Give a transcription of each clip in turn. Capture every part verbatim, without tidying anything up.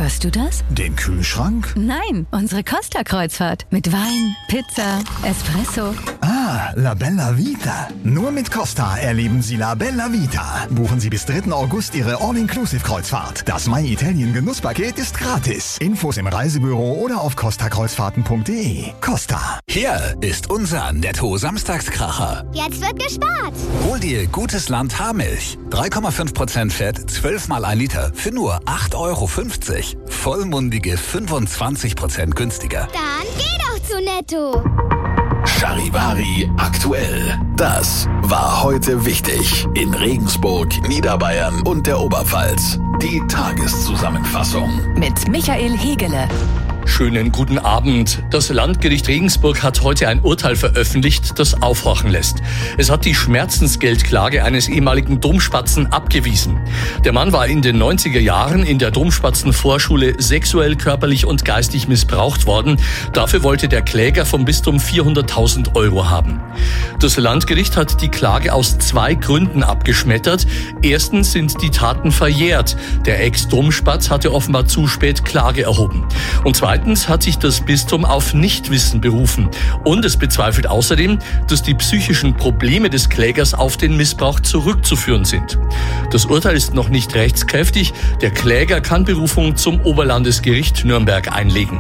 Hörst du das? Den Kühlschrank? Nein, unsere Costa-Kreuzfahrt. Mit Wein, Pizza, Espresso. Ah, La Bella Vita. Nur mit Costa erleben Sie La Bella Vita. Buchen Sie bis dritten August Ihre All-Inclusive-Kreuzfahrt. Das My Italien Genusspaket ist gratis. Infos im Reisebüro oder auf costa kreuzfahrten punkt de. Costa. Hier ist unser Netto-Samstagskracher. Jetzt wird gespart. Hol dir gutes Land Haarmilch. drei Komma fünf Prozent Fett, zwölf mal ein Liter für nur acht Euro fünfzig. Vollmundige fünfundzwanzig Prozent günstiger. Dann geh doch zu Netto. Charivari aktuell. Das war heute wichtig in Regensburg, Niederbayern und der Oberpfalz. Die Tageszusammenfassung Mit Michael Hegele. Schönen guten Abend. Das Landgericht Regensburg hat heute ein Urteil veröffentlicht, das aufhorchen lässt. Es hat die Schmerzensgeldklage eines ehemaligen Domspatzen abgewiesen. Der Mann war in den neunziger Jahren in der Domspatzen-Vorschule sexuell, körperlich und geistig missbraucht worden. Dafür wollte der Kläger vom Bistum vierhunderttausend Euro haben. Das Landgericht hat die Klage aus zwei Gründen abgeschmettert. Erstens sind die Taten verjährt. Der Ex-Domspatz hatte offenbar zu spät Klage erhoben. Und zweitens Zweitens hat sich das Bistum auf Nichtwissen berufen. Und es bezweifelt außerdem, dass die psychischen Probleme des Klägers auf den Missbrauch zurückzuführen sind. Das Urteil ist noch nicht rechtskräftig. Der Kläger kann Berufung zum Oberlandesgericht Nürnberg einlegen.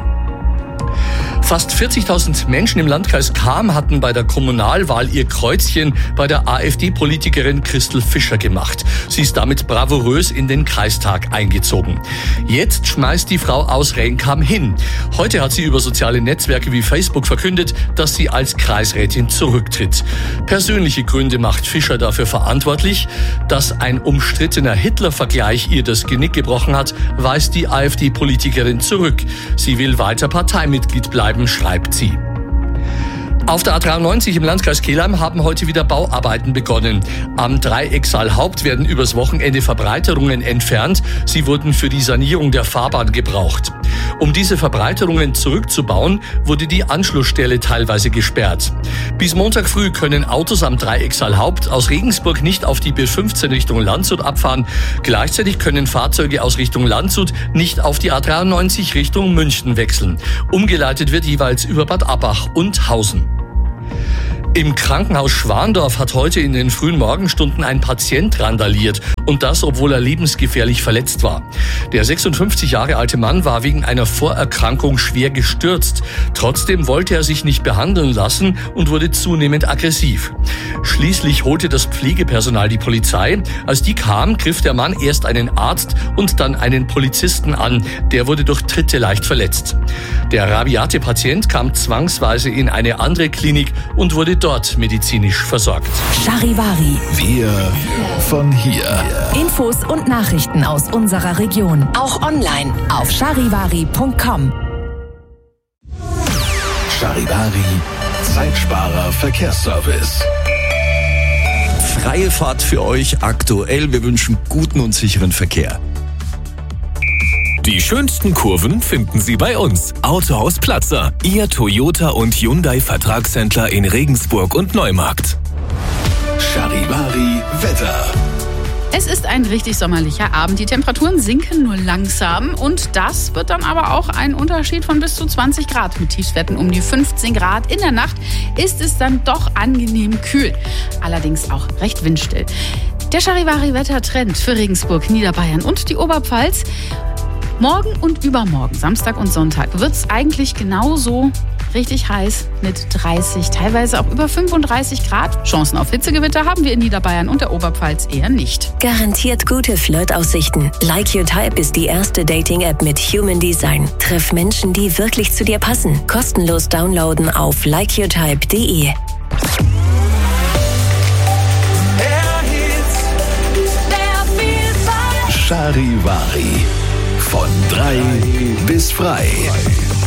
Fast vierzigtausend Menschen im Landkreis Cham hatten bei der Kommunalwahl ihr Kreuzchen bei der AfD-Politikerin Christel Fischer gemacht. Sie ist damit bravourös in den Kreistag eingezogen. Jetzt schmeißt die Frau aus Rencham hin. Heute hat sie über soziale Netzwerke wie Facebook verkündet, dass sie als Kreisrätin zurücktritt. Persönliche Gründe macht Fischer dafür verantwortlich. Dass ein umstrittener Hitler-Vergleich ihr das Genick gebrochen hat, weist die AfD-Politikerin zurück. Sie will weiter Parteimitglied bleiben, schreibt sie. Auf der A dreiundneunzig im Landkreis Kelheim haben heute wieder Bauarbeiten begonnen. Am Dreiecksaal Haupt werden übers Wochenende Verbreiterungen entfernt. Sie wurden für die Sanierung der Fahrbahn gebraucht. Um diese Verbreiterungen zurückzubauen, wurde die Anschlussstelle teilweise gesperrt. Bis Montag früh können Autos am Dreiecksaal Haupt aus Regensburg nicht auf die B fünfzehn Richtung Landshut abfahren. Gleichzeitig können Fahrzeuge aus Richtung Landshut nicht auf die A dreiundneunzig Richtung München wechseln. Umgeleitet wird jeweils über Bad Abbach und Hausen. Im Krankenhaus Schwandorf hat heute in den frühen Morgenstunden ein Patient randaliert. Und das, obwohl er lebensgefährlich verletzt war. Der sechsundfünfzig Jahre alte Mann war wegen einer Vorerkrankung schwer gestürzt. Trotzdem wollte er sich nicht behandeln lassen und wurde zunehmend aggressiv. Schließlich holte das Pflegepersonal die Polizei. Als die kam, griff der Mann erst einen Arzt und dann einen Polizisten an. Der wurde durch Tritte leicht verletzt. Der rabiate Patient kam zwangsweise in eine andere Klinik und wurde dort medizinisch versorgt. Charivari. Wir von hier. Infos und Nachrichten aus unserer Region. Auch online auf charivari punkt com. Charivari, Zeitsparer Verkehrsservice. Freie Fahrt für euch aktuell. Wir wünschen guten und sicheren Verkehr. Die schönsten Kurven finden Sie bei uns. Autohaus Platzer, Ihr Toyota und Hyundai Vertragshändler in Regensburg und Neumarkt. Charivari Wetter. Es ist ein richtig sommerlicher Abend. Die Temperaturen sinken nur langsam und das wird dann aber auch ein Unterschied von bis zu zwanzig Grad. Mit Tiefstwerten um die fünfzehn Grad. In der Nacht ist es dann doch angenehm kühl. Allerdings auch recht windstill. Der Charivari-Wettertrend für Regensburg, Niederbayern und die Oberpfalz. Morgen und übermorgen, Samstag und Sonntag, wird es eigentlich genauso richtig heiß mit dreißig, teilweise auch über fünfunddreißig Grad. Chancen auf Hitzegewitter haben wir in Niederbayern und der Oberpfalz eher nicht. Garantiert gute Flirtaussichten. Like Your Type ist die erste Dating-App mit Human Design. Treff Menschen, die wirklich zu dir passen. Kostenlos downloaden auf like your type punkt de. Charivari. Von drei bis frei.